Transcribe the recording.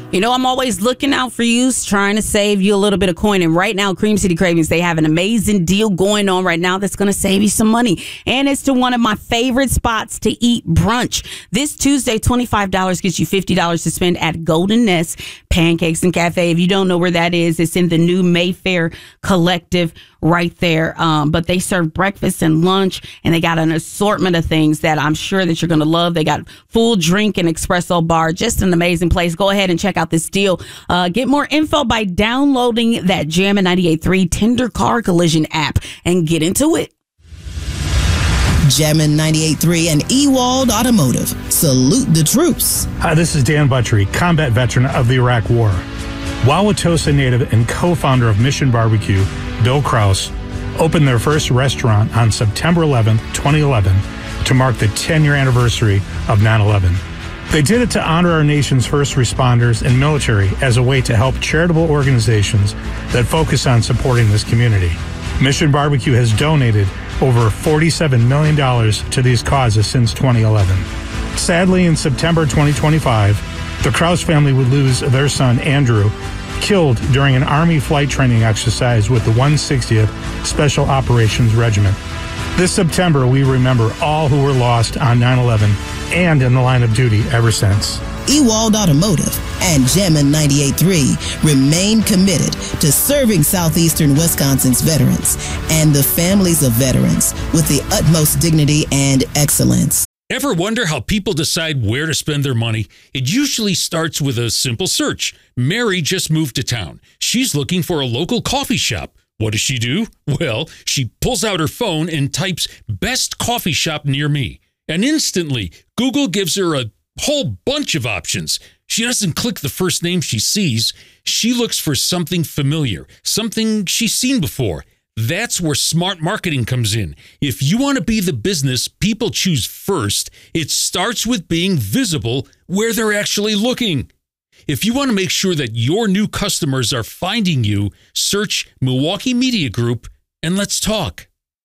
You know, I'm always looking out for you, trying to save you a little bit of coin. And right now, Cream City Cravings, they have an amazing deal going on right now that's going to save you some money. And it's to one of my favorite spots to eat brunch. This Tuesday, $25 gets you $50 to spend at Golden Nest Pancakes and Cafe. If you don't know where that is, it's in the new Mayfair Collective right there. But they serve breakfast and lunch, and they got an assortment of things that I'm sure that you're going to love. They got full drink and espresso bar, just an amazing place. Go ahead and check out this deal. Get more info by downloading that Jammin' 98.3 Tender Car Collision app and get into it. Jammin' 98.3 and Ewald Automotive. Salute the troops. Hi, this is Dan Buttrey, combat veteran of the Iraq War. Wauwatosa native and co-founder of Mission Barbecue, Bill Kraus, opened their first restaurant on September 11, 2011, to mark the 10-year anniversary of 9/11. They did it to honor our nation's first responders and military as a way to help charitable organizations that focus on supporting this community. Mission Barbecue has donated over $47 million to these causes since 2011. Sadly, in September 2025, the Kraus family would lose their son, Andrew, killed during an Army flight training exercise with the 160th Special Operations Regiment. This September, we remember all who were lost on 9/11 and in the line of duty ever since. Ewald Automotive and Jammin' 98.3 remain committed to serving southeastern Wisconsin's veterans and the families of veterans with the utmost dignity and excellence. Ever wonder how people decide where to spend their money? It usually starts with a simple search. Mary just moved to town. She's looking for a local coffee shop. What does she do? Well, she pulls out her phone and types "best coffee shop near me." And instantly, Google gives her a whole bunch of options. She doesn't click the first name she sees. She looks for something familiar, something she's seen before. That's where smart marketing comes in. If you want to be the business people choose first, it starts with being visible where they're actually looking. If you want to make sure that your new customers are finding you, search Milwaukee Media Group and let's talk.